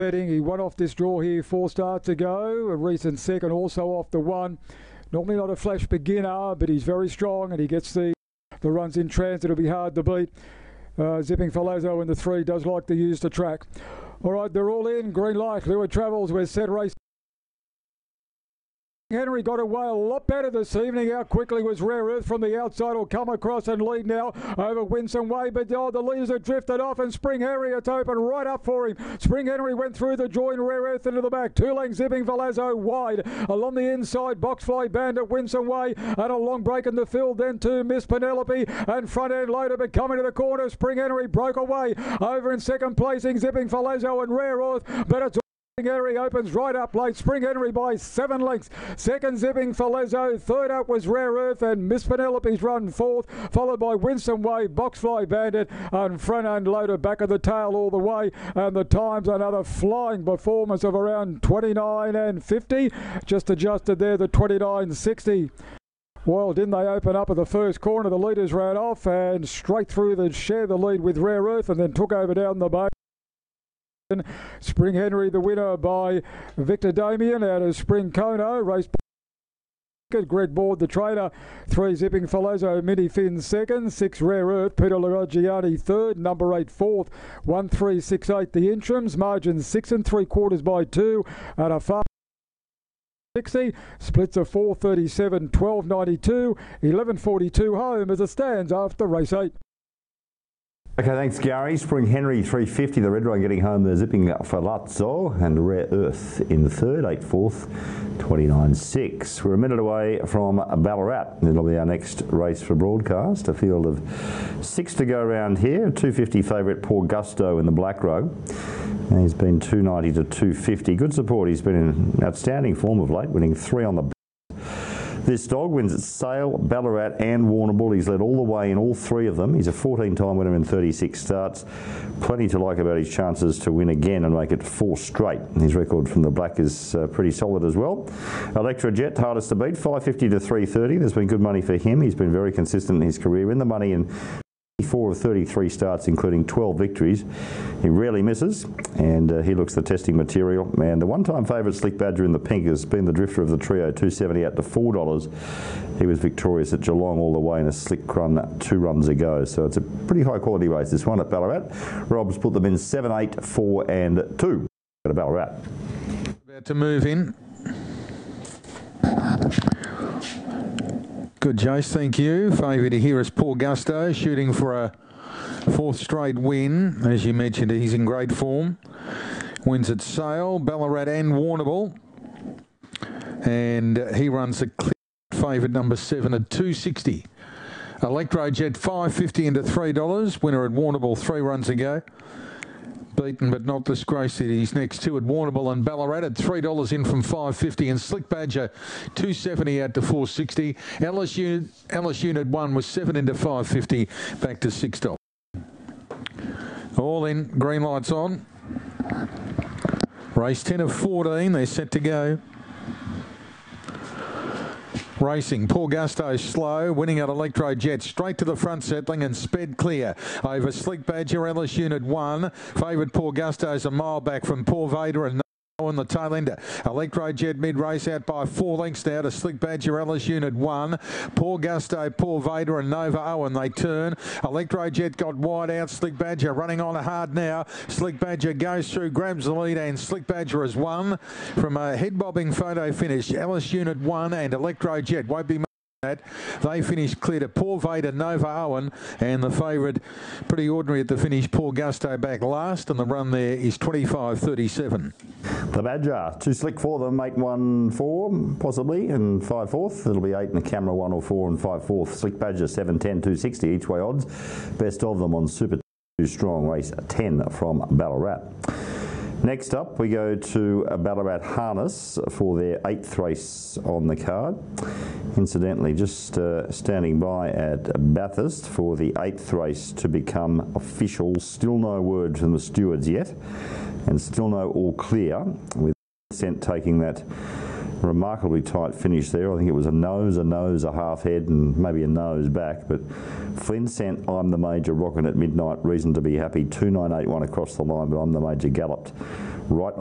He won off this draw here, 4 starts ago. A recent second also off the 1. Normally not a flash beginner, but he's very strong and he gets the runs in transit. It'll be hard to beat. Zipping Falazzo in the 3 does like to use the track. All right, they're all in. Green light. Lua Travels. We're set race. Henry got away a lot better this evening. How quickly was Rare Earth from the outside? Will come across and lead now over Winsome Way, but the leaders have drifted off and Spring Henry, it's open right up for him. Spring Henry went through the join, Rare Earth into the back. 2 lengths Zipping Falazzo wide. Along the inside, Boxfly Bandit, Winsome Way, and a long break in the field then to Miss Penelope, and front end loader, but coming to the corner, Spring Henry broke away. Over in second placing, Zipping Falazzo and Rare Earth, but it's Henry opens right up late. Spring Henry by 7 lengths. Second Zipping Falazzo. Third up was Rare Earth and Miss Penelope's run 4th, followed by Winsome Way, Boxfly Bandit, and front end loader back of the tail all the way. And the times another flying performance of around 29 and 50. Just adjusted there, the 29.60. Well, didn't they open up at the first corner? The leaders ran off and straight through the share the lead with Rare Earth and then took over down the bay. Spring Henry the winner by Victor Damien out of Spring Kono. Race Greg Board the trainer. 3 Zipping Falazzo, Mini Finn second. 6 Rare Earth, Peter Laragiani third. Number 8 fourth. 1-3-6-8 the interims. Margin 6 3/4 by 2 and a far 60. Splits of 4:37, 12:92, 11:42 home as it stands after race 8. Okay, thanks Gary. Spring Henry 350, the red one getting home, the Zipping Falazzo, and Rare Earth in the third, 8 fourth, 29.6. We're a minute away from Ballarat. It'll be our next race for broadcast. A field of 6 to go around here. 250 favourite Poor Gusto in the black row. And he's been 290 to 250. Good support. He's been in outstanding form of late, winning 3 on the This dog wins at Sale, Ballarat and Warrnambool. He's led all the way in all 3 of them. He's a 14-time winner in 36 starts. Plenty to like about his chances to win again and make it 4 straight. His record from the black is pretty solid as well. Electra Jet, hardest to beat, 550 to 330. There's been good money for him. He's been very consistent in his career. In the money in 4 of 33 starts, including 12 victories. He rarely misses, and he looks the testing material. And the one-time favourite Slick Badger in the pink has been the drifter of the trio, 270 out to $4. He was victorious at Geelong all the way in a slick run 2 runs ago. So it's a pretty high-quality race, this one at Ballarat. Rob's put them in 7, 8, 4 and 2 at Ballarat. About to move in. Good, Jace, thank you. Favourite here is Poor Gusto, shooting for a 4th straight win. As you mentioned, he's in great form. Wins at Sale, Ballarat and Warrnambool. And he runs a clear favourite number 7 at 260. Electrojet 550 into $3. Winner at Warrnambool 3 runs ago. Beaten but not disgraced. He's next 2 at Warrnambool and Ballarat at $3 in from 550, and Slick Badger 270 out to 460. Ellis Unit 1 was 7 into 550 back to $6. All in, green lights on. Race 10 of 14, they're set to go. Racing, Poor Gusto slow, winning at Electro Jet, straight to the front settling and sped clear over Slick Badger, Ellis Unit 1. Favourite Poor Gusto's a mile back from Poor Vader and on the tail ender. Electro Jet mid-race out by 4 lengths now to Slick Badger, Ellis Unit 1. Poor Gusto, Poor Vader and Nova Owen, they turn. Electro Jet got wide out. Slick Badger running on hard now. Slick Badger goes through, grabs the lead, and Slick Badger has won from a head-bobbing photo finish. Ellis Unit 1 and Electro Jet won't be that. They finished clear to Poor Vader, Nova Owen, and the favourite, pretty ordinary at the finish, Poor Gusto back last, and the run there is 25.37. The Badger, 2 slick for them, 8 1 4 possibly, and 5 4th. It'll be 8 in the camera, 1 or 4 and 5 4th. Slick Badger 7 10 260 each way odds. Best of them on Super 2 Strong, race 10 from Ballarat. Next up, we go to Ballarat Harness for their 8th race on the card. Incidentally, just standing by at Bathurst for the 8th race to become official. Still no word from the stewards yet, and still no all clear, with Scent taking that remarkably tight finish there. I think it was a nose, a half head, and maybe a nose back. But Flynn sent I'm the Major rocking at midnight. Reason to be happy. 2.981 across the line, but I'm the Major galloped right